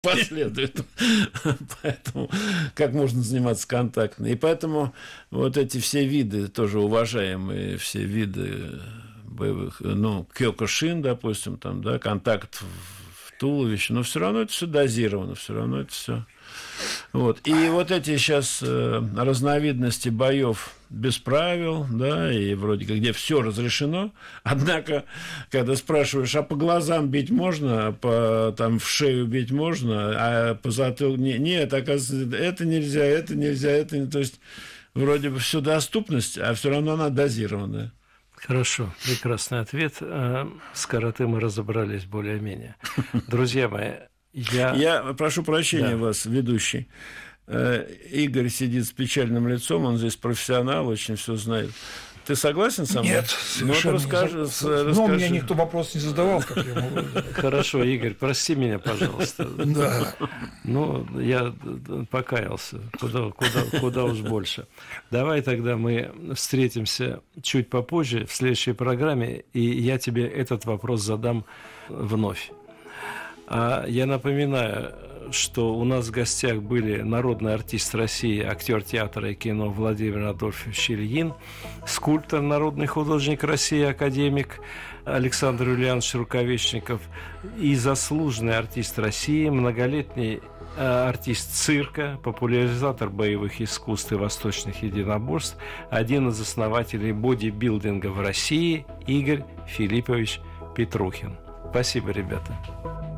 последует. Поэтому как можно заниматься контактно. И поэтому вот эти все виды, тоже уважаемые все виды боевых, ну, кёкушин, допустим, там, да, контакт в туловище, но все равно это все дозировано, все равно это все. Вот. И вот эти сейчас разновидности боев без правил, да, и вроде как где все разрешено, однако, когда спрашиваешь, а по глазам бить можно, а по, там, в шею бить можно, а по затылку нет, оказывается, это нельзя, это нельзя, это не... То есть, вроде бы все доступность, а все равно она дозированная. Хорошо, прекрасный ответ. С карате мы разобрались более-менее. Друзья мои, я прошу прощения вас, ведущий. Игорь сидит с печальным лицом, он здесь профессионал, очень все знает. Ты согласен со мной? Нет, совершенно расскажи. Но мне никто вопрос не задавал, как я могу. Хорошо, Игорь, прости меня, пожалуйста. Да. Ну, я покаялся, куда уж больше. Давай тогда мы встретимся чуть попозже в следующей программе, и я тебе этот вопрос задам вновь. А я напоминаю, что у нас в гостях были народный артист России, актер театра и кино Владимир Адольфович Ильин, скульптор, народный художник России, академик Александр Юлианович Рукавишников и заслуженный артист России, многолетний артист цирка, популяризатор боевых искусств и восточных единоборств, один из основателей бодибилдинга в России Игорь Филиппович Петрухин. Спасибо, ребята.